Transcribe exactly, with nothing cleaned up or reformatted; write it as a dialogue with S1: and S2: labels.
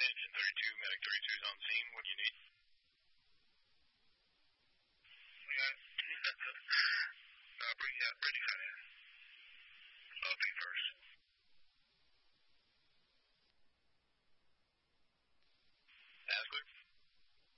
S1: Engine thirty-two, Medic thirty-two is on scene. What do you need?
S2: We got uh, bring, yeah, bring that in. Okay, first.